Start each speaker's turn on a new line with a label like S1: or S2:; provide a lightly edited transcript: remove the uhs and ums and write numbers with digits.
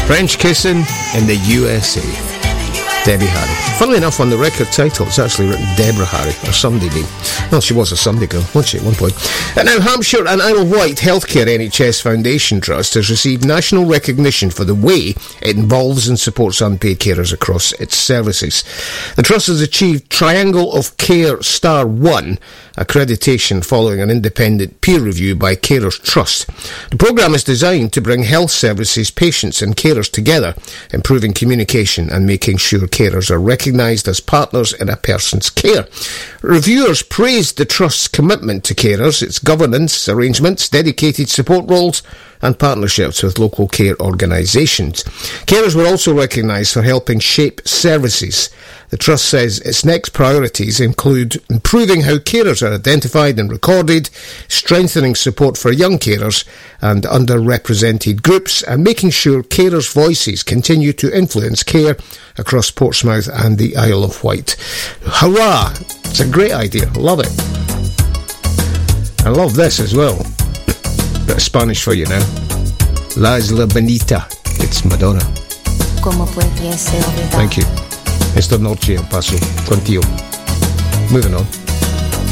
S1: French Kissing in the USA. Debbie Harry. Funnily enough, on the record title, it's actually written Deborah Harry, or Sunday name. Well, she was a Sunday girl, wasn't she, at one point? And now, Hampshire and Isle of Wight Healthcare NHS Foundation Trust has received national recognition for the way it involves and supports unpaid carers across its services. The Trust has achieved Triangle of Care Star 1 accreditation following an independent peer review by Carers Trust. The programme is designed to bring health services, patients and carers together, improving communication and making sure carers are recognised as partners in a person's care. Reviewers praised the Trust's commitment to carers, its governance arrangements, dedicated support roles and partnerships with local care organisations. Carers were also recognised for helping shape services. The Trust says its next priorities include improving how carers are identified and recorded, strengthening support for young carers and underrepresented groups, and making sure carers' voices continue to influence care across Portsmouth and the Isle of Wight. Hurrah! It's a great idea. Love it. I love this as well. Bit of Spanish for you now. La Isla Bonita. It's Madonna. Thank you. Esta noche paso contigo. Moving on.